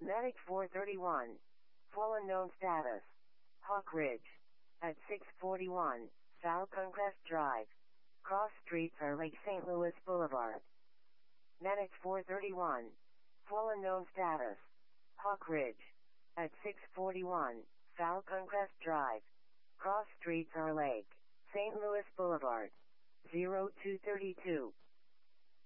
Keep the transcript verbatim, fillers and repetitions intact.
Matic four thirty-one. Full unknown status. Hawk Ridge. At six forty-one, Falcon Crest Drive. Cross streets are Lake Saint Louis Boulevard. Matic four thirty-one. Full unknown status. Hawk Ridge. At six forty-one, Falcon Crest Drive. Cross streets are Lake Saint Louis Boulevard. zero two thirty-two.